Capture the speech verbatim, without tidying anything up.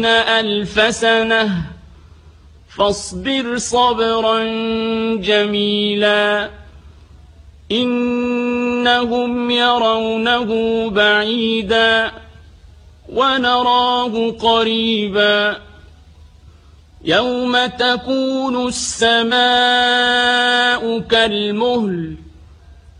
ألف سنة فاصبر صبرا جميلا إنهم يرونه بعيدا ونراه قريبا يوم تكون السماء كالمهل